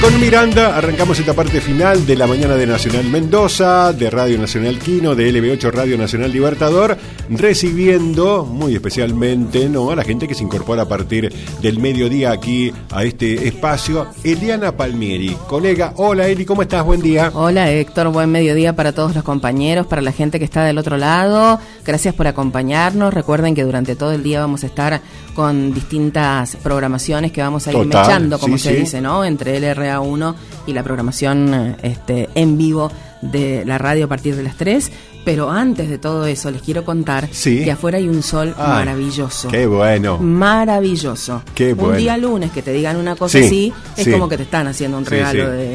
Con Miranda arrancamos esta parte final de la mañana de Nacional Mendoza, de Radio Nacional Quino, de LB8 Radio Nacional Libertador, recibiendo muy especialmente a la gente que se incorpora a partir del mediodía aquí a este espacio. Eliana Palmieri, colega. Hola Eli, ¿cómo estás? Buen día. Hola Héctor, buen mediodía para todos los compañeros, para la gente que está del otro lado. Gracias por acompañarnos. Recuerden que durante todo el día vamos a estar con distintas programaciones que vamos a ir mechando, como se dice, ¿no? Entre LRA1 y la programación en vivo de la radio a partir de las 3. Pero antes de todo eso, les quiero contar que afuera hay un sol maravilloso. ¡Qué bueno! Maravilloso. ¡Qué bueno! Un día lunes que te digan una cosa así, es como que te están haciendo un regalo de...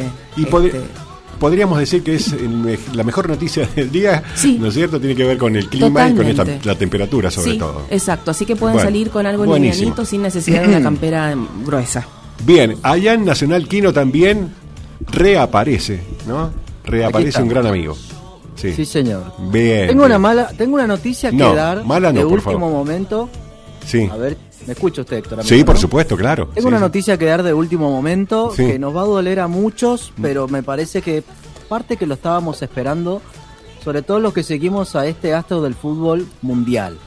Podríamos decir que es la mejor noticia del día, ¿no es cierto? Tiene que ver con el clima. Totalmente. Y con la temperatura sobre todo. Exacto, así que pueden salir con algo livianito sin necesidad de una campera gruesa. Bien, allá en Nacional Quino también reaparece, ¿no? Reaparece un gran amigo. Sí, señor. Bien. Tengo una noticia que dar de último momento. Sí. A ver, ¿me escucha usted, Héctor? Sí, por supuesto, claro. Tengo una noticia que dar de último momento que nos va a doler a muchos, pero me parece que parte que lo estábamos esperando, sobre todo los que seguimos a este astro del fútbol mundial.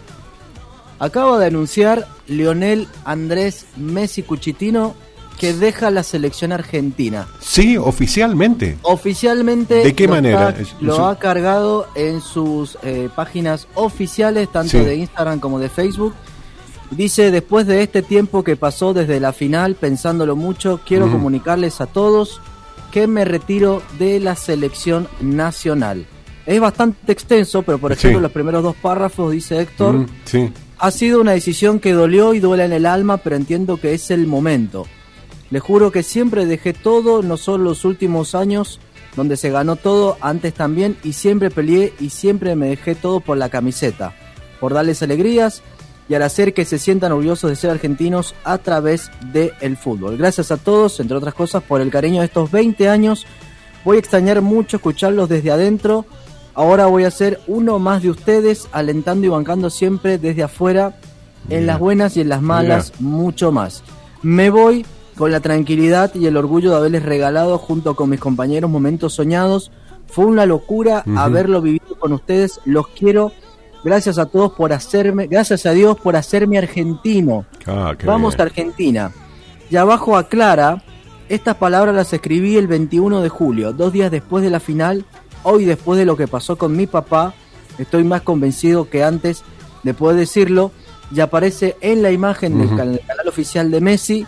Acaba de anunciar Lionel Andrés Messi Cuchitino que deja la selección argentina. Sí, oficialmente. Oficialmente. ¿De qué manera? Lo ha cargado en sus páginas oficiales, tanto de Instagram como de Facebook. Dice: después de este tiempo que pasó desde la final, pensándolo mucho, quiero comunicarles a todos que me retiro de la selección nacional. Es bastante extenso, pero por ejemplo los primeros dos párrafos dice Héctor: ha sido una decisión que dolió y duele en el alma, pero entiendo que es el momento. Les juro que siempre dejé todo, no solo los últimos años, donde se ganó todo, antes también, y siempre peleé y siempre me dejé todo por la camiseta, por darles alegrías y al hacer que se sientan orgullosos de ser argentinos a través del fútbol. Gracias a todos, entre otras cosas, por el cariño de estos 20 años. Voy a extrañar mucho escucharlos desde adentro. Ahora voy a ser uno más de ustedes, alentando y bancando siempre desde afuera, en las buenas y en las malas, mucho más. Me voy con la tranquilidad y el orgullo de haberles regalado junto con mis compañeros momentos soñados. Fue una locura haberlo vivido con ustedes. Los quiero. Gracias a todos gracias a Dios por hacerme argentino. Vamos a Argentina. Y abajo aclara: estas palabras las escribí el 21 de julio, 2 días después de la final. Hoy, después de lo que pasó con mi papá, estoy más convencido que antes de poder decirlo. Y aparece en la imagen del canal oficial de Messi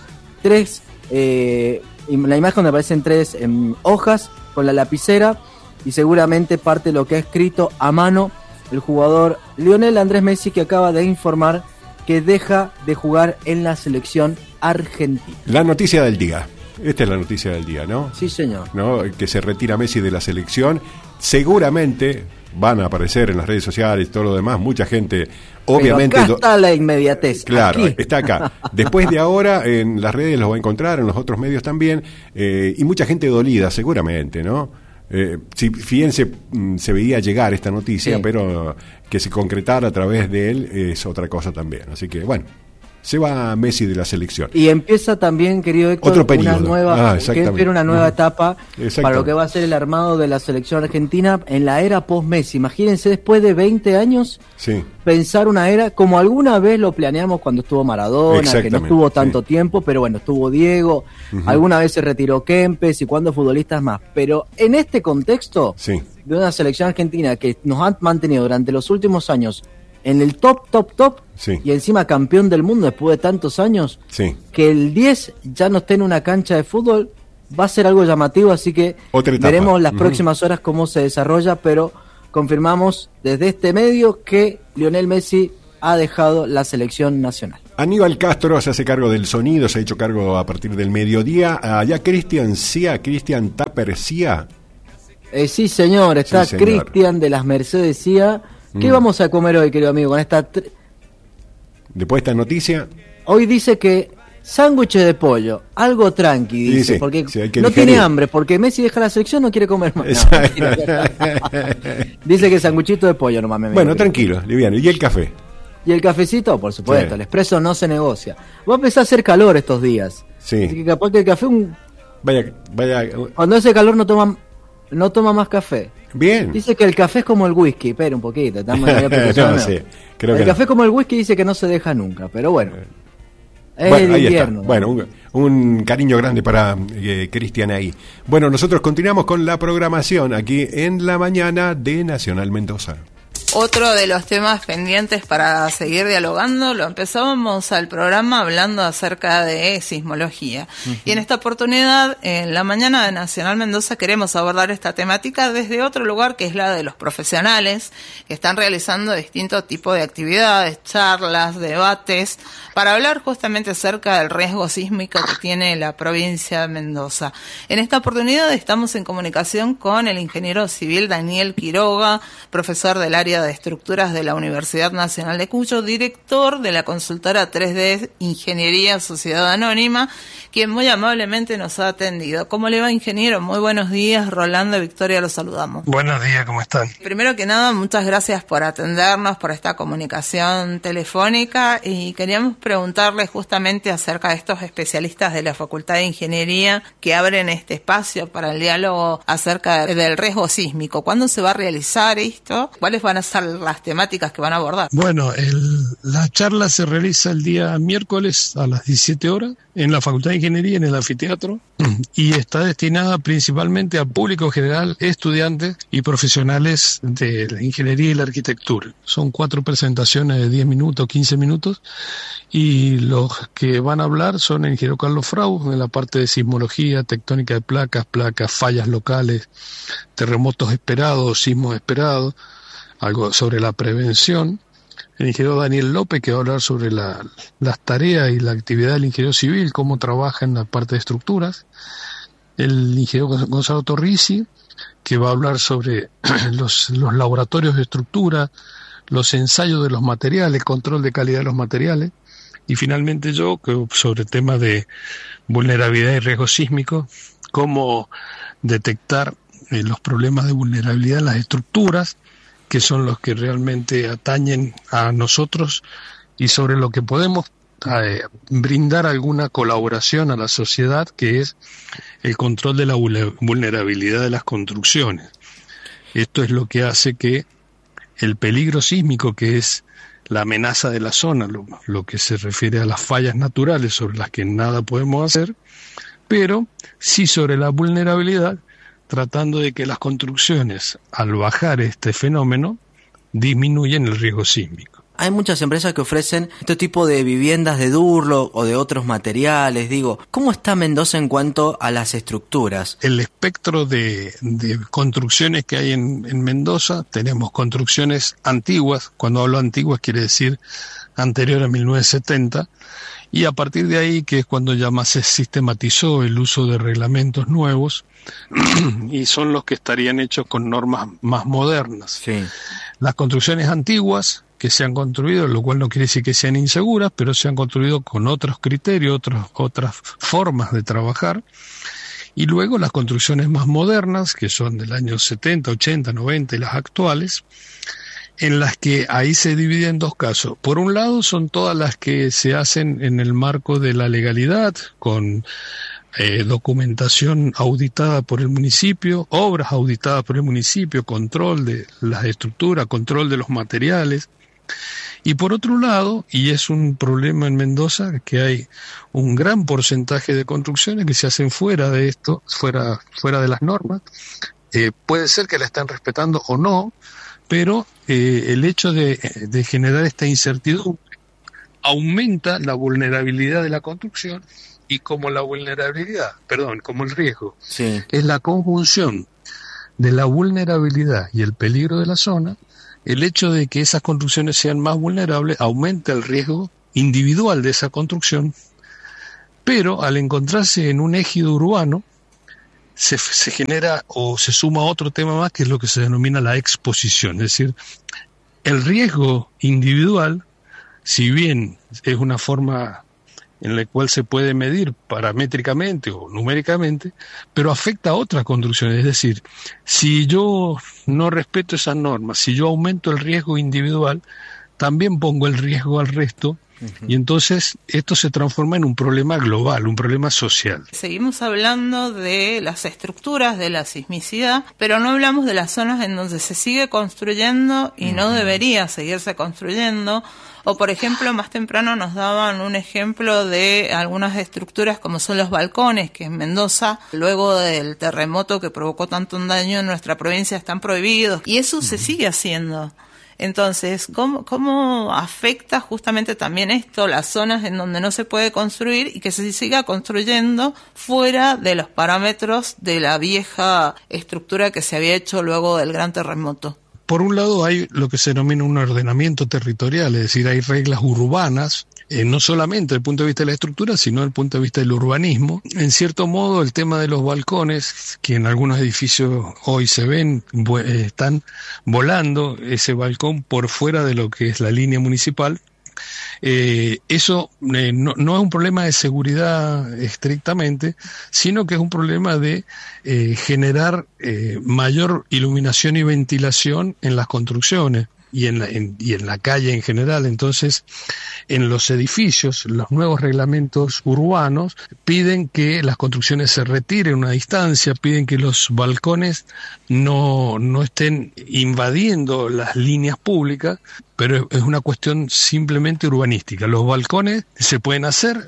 la imagen donde aparecen 3 hojas con la lapicera, y seguramente parte de lo que ha escrito a mano el jugador Lionel Andrés Messi, que acaba de informar que deja de jugar en la selección argentina. La noticia del día. Esta es la noticia del día, ¿no? Sí, señor. ¿No? Que se retira Messi de la selección. Seguramente van a aparecer en las redes sociales y todo lo demás, mucha gente, obviamente. Pero acá está la inmediatez. Claro, aquí está acá. Después de ahora, en las redes los va a encontrar, en los otros medios también, y mucha gente dolida, seguramente, ¿no? Si bien se veía llegar esta noticia, pero que se concretara a través de él es otra cosa también. Así que, bueno, se va Messi de la selección. Y empieza también, querido Héctor, otro periodo. Una nueva etapa para lo que va a ser el armado de la selección argentina en la era post-Messi. Imagínense, después de 20 años, pensar una era como alguna vez lo planeamos cuando estuvo Maradona, que no estuvo tanto tiempo, pero bueno, estuvo Diego, alguna vez se retiró Kempes y cuando futbolistas más. Pero en este contexto de una selección argentina que nos ha mantenido durante los últimos años en el top, y encima campeón del mundo después de tantos años, que el 10 ya no esté en una cancha de fútbol, va a ser algo llamativo, así que veremos las próximas horas cómo se desarrolla, pero confirmamos desde este medio que Lionel Messi ha dejado la selección nacional. Aníbal Castro se hace cargo del sonido, se ha hecho cargo a partir del mediodía. Allá Cristian Tapper Cía. Sí, señor, está Cristian de las Mercedes Cía. ¿Qué vamos a comer hoy, querido amigo? Después de esta noticia. Hoy dice que sándwich de pollo, algo tranqui, dice, porque no tiene hambre, porque Messi deja la selección, no quiere comer más. Dice que sándwichito de pollo nomás. Bueno, tranquilo, liviano. ¿Y el café? Y el cafecito, por supuesto, el expreso no se negocia. Va a empezar a hacer calor estos días. Así que capaz que el café Vaya. Cuando hace calor no toma más café. Bien. Dice que el café es como el whisky. Espera un poquito. No sé. Creo el que café es como el whisky, dice que no se deja nunca. Pero bueno. Es el ahí invierno. Está. Bueno, un cariño grande para Cristian ahí. Bueno, nosotros continuamos con la programación aquí en la mañana de Nacional Mendoza. Otro de los temas pendientes para seguir dialogando, lo empezábamos al programa hablando acerca de sismología. Y en esta oportunidad, en la mañana de Nacional Mendoza, queremos abordar esta temática desde otro lugar, que es la de los profesionales, que están realizando distintos tipos de actividades, charlas, debates, para hablar justamente acerca del riesgo sísmico que tiene la provincia de Mendoza. En esta oportunidad estamos en comunicación con el ingeniero civil Daniel Quiroga, profesor del área de estructuras de la Universidad Nacional de Cuyo, director de la consultora 3D Ingeniería Sociedad Anónima, quien muy amablemente nos ha atendido. ¿Cómo le va, ingeniero? Muy buenos días, Rolando y Victoria, los saludamos. Buenos días, ¿cómo están? Primero que nada, muchas gracias por atendernos, por esta comunicación telefónica, y queríamos preguntarle justamente acerca de estos especialistas de la Facultad de Ingeniería que abren este espacio para el diálogo acerca del riesgo sísmico. ¿Cuándo se va a realizar esto? ¿Cuáles van a ser las temáticas que van a abordar? Bueno, la charla se realiza el día miércoles a las 17 horas en la Facultad de Ingeniería, en el anfiteatro, y está destinada principalmente a público general, estudiantes y profesionales de la ingeniería y la arquitectura. Son 4 presentaciones de 10 minutos, 15 minutos, y los que van a hablar son el ingeniero Carlos Frau, en la parte de sismología, tectónica de placas, fallas locales, terremotos esperados, sismos esperados, algo sobre la prevención. El ingeniero Daniel López, que va a hablar sobre las tareas y la actividad del ingeniero civil, cómo trabaja en la parte de estructuras. El ingeniero Gonzalo Torrisi, que va a hablar sobre los laboratorios de estructura, los ensayos de los materiales, control de calidad de los materiales. Y finalmente yo, sobre temas de vulnerabilidad y riesgo sísmico, cómo detectar los problemas de vulnerabilidad en las estructuras, que son los que realmente atañen a nosotros, y sobre lo que podemos brindar alguna colaboración a la sociedad, que es el control de la vulnerabilidad de las construcciones. Esto es lo que hace que el peligro sísmico, que es la amenaza de la zona, lo que se refiere a las fallas naturales sobre las que nada podemos hacer, pero sí sobre la vulnerabilidad, tratando de que las construcciones, al bajar este fenómeno, disminuyen el riesgo sísmico. Hay muchas empresas que ofrecen este tipo de viviendas de Durlock o de otros materiales. Digo, ¿cómo está Mendoza en cuanto a las estructuras? El espectro de construcciones que hay en Mendoza, tenemos construcciones antiguas. Cuando hablo antiguas quiere decir anterior a 1970. Y a partir de ahí, que es cuando ya más se sistematizó el uso de reglamentos nuevos, y son los que estarían hechos con normas más modernas. Sí. Las construcciones antiguas que se han construido, lo cual no quiere decir que sean inseguras, pero se han construido con otros criterios, otras formas de trabajar. Y luego las construcciones más modernas, que son del año 70, 80, 90 y las actuales, en las que ahí se divide en 2 casos. Por un lado son todas las que se hacen en el marco de la legalidad, con documentación auditada por el municipio, obras auditadas por el municipio, control de las estructuras, control de los materiales. Y por otro lado, y es un problema en Mendoza, que hay un gran porcentaje de construcciones que se hacen fuera de esto, fuera de las normas. Puede ser que la están respetando o no, pero el hecho de generar esta incertidumbre aumenta la vulnerabilidad de la construcción, y como el riesgo, sí, es la conjunción de la vulnerabilidad y el peligro de la zona, el hecho de que esas construcciones sean más vulnerables aumenta el riesgo individual de esa construcción, pero al encontrarse en un ejido urbano, se genera o se suma otro tema más, que es lo que se denomina la exposición. Es decir, el riesgo individual, si bien es una forma en la cual se puede medir paramétricamente o numéricamente, pero afecta a otras construcciones. Es decir, si yo no respeto esas normas, si yo aumento el riesgo individual, también pongo el riesgo al resto. Y entonces esto se transforma en un problema global, un problema social. Seguimos hablando de las estructuras de la sismicidad, pero no hablamos de las zonas en donde se sigue construyendo y no debería seguirse construyendo. O, por ejemplo, más temprano nos daban un ejemplo de algunas estructuras como son los balcones, que en Mendoza, luego del terremoto que provocó tanto daño en nuestra provincia, están prohibidos. Y eso se sigue haciendo. Entonces, ¿cómo afecta justamente también esto, las zonas en donde no se puede construir y que se siga construyendo fuera de los parámetros de la vieja estructura que se había hecho luego del gran terremoto? Por un lado hay lo que se denomina un ordenamiento territorial, es decir, hay reglas urbanas, no solamente desde el punto de vista de la estructura, sino desde el punto de vista del urbanismo. En cierto modo, el tema de los balcones, que en algunos edificios hoy se ven, están volando ese balcón por fuera de lo que es la línea municipal. Eso no es un problema de seguridad estrictamente, sino que es un problema de generar mayor iluminación y ventilación en las construcciones y en la calle en general. Entonces, en los edificios, los nuevos reglamentos urbanos piden que las construcciones se retiren una distancia, piden que los balcones no estén invadiendo las líneas públicas, pero es una cuestión simplemente urbanística. Los balcones se pueden hacer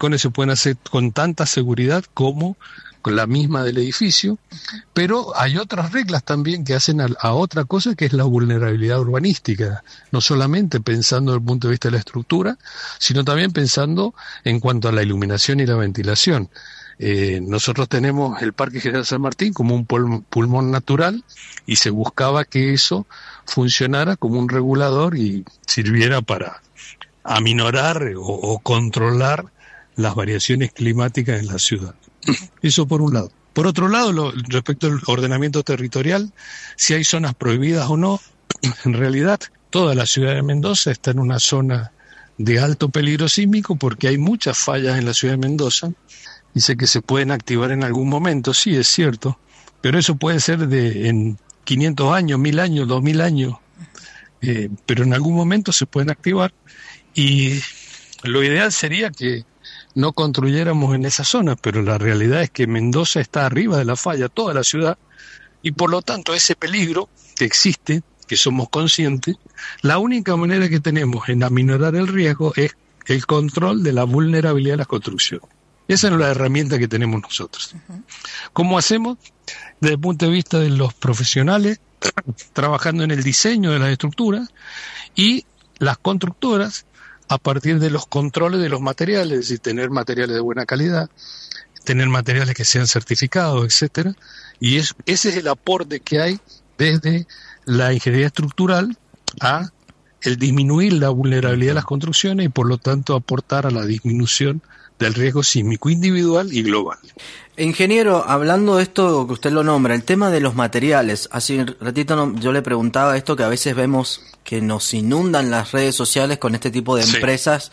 con tanta seguridad como con la misma del edificio, pero hay otras reglas también que hacen a otra cosa, que es la vulnerabilidad urbanística, no solamente pensando desde el punto de vista de la estructura, sino también pensando en cuanto a la iluminación y la ventilación. Nosotros tenemos el Parque General San Martín como un pulmón natural y se buscaba que eso funcionara como un regulador y sirviera para aminorar o controlar las variaciones climáticas en la ciudad. Eso por un lado. Por otro lado, respecto al ordenamiento territorial, si hay zonas prohibidas o no, en realidad toda la ciudad de Mendoza está en una zona de alto peligro sísmico porque hay muchas fallas en la ciudad de Mendoza. Dice que se pueden activar en algún momento, sí, es cierto, pero eso puede ser en 500 años, 1000 años, 2000 años, pero en algún momento se pueden activar y lo ideal sería que no construyéramos en esa zona, pero la realidad es que Mendoza está arriba de la falla, toda la ciudad, y por lo tanto ese peligro que existe, que somos conscientes, la única manera que tenemos en aminorar el riesgo es el control de la vulnerabilidad de las construcciones. Esa es la herramienta que tenemos nosotros. ¿Cómo hacemos? Desde el punto de vista de los profesionales, trabajando en el diseño de las estructuras, y las constructoras, a partir de los controles de los materiales, es decir, tener materiales de buena calidad, tener materiales que sean certificados, etcétera, y ese es el aporte que hay desde la ingeniería estructural a el disminuir la vulnerabilidad de las construcciones y por lo tanto aportar a la disminución del riesgo sísmico individual y global. Ingeniero, hablando de esto que usted lo nombra, el tema de los materiales, hace un ratito yo le preguntaba esto, que a veces vemos que nos inundan las redes sociales con este tipo de empresas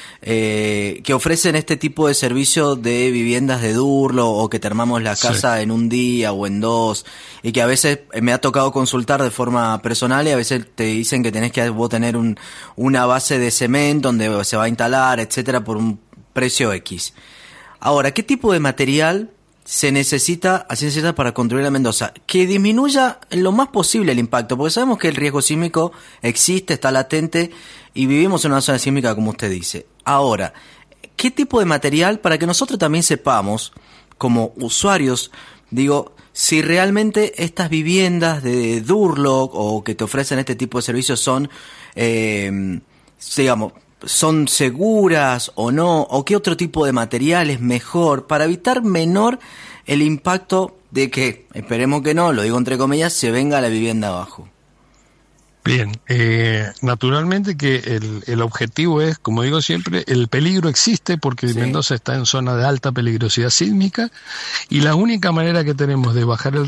que ofrecen este tipo de servicio de viviendas de Durlo o que te armamos la casa en un día o en dos, y que a veces me ha tocado consultar de forma personal y a veces te dicen que tenés que vos tener una base de cemento donde se va a instalar, etcétera, por un precio X. Ahora, ¿qué tipo de material se necesita para construir a Mendoza? Que disminuya lo más posible el impacto, porque sabemos que el riesgo sísmico existe, está latente y vivimos en una zona sísmica, como usted dice. Ahora, ¿qué tipo de material para que nosotros también sepamos, como usuarios, digo, si realmente estas viviendas de Durlock o que te ofrecen este tipo de servicios son, son seguras o no, o qué otro tipo de material es mejor para evitar menor el impacto de que, esperemos que no, lo digo entre comillas, se venga a la vivienda abajo? Bien, naturalmente que el objetivo es, como digo siempre, el peligro existe porque Mendoza está en zona de alta peligrosidad sísmica y la única manera que tenemos de bajar el